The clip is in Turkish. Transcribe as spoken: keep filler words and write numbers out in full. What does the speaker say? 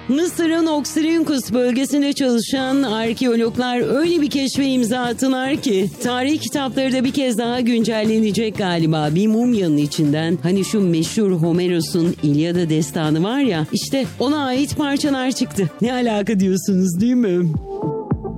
Mısır'ın Oxyrhynchus bölgesinde çalışan arkeologlar öyle bir keşfe imza attılar ki tarih kitapları da bir kez daha güncellenecek galiba. Bir mumyanın içinden hani şu meşhur Homeros'un İlyada destanı var ya, işte ona ait parçalar çıktı. Ne alaka diyorsunuz değil mi?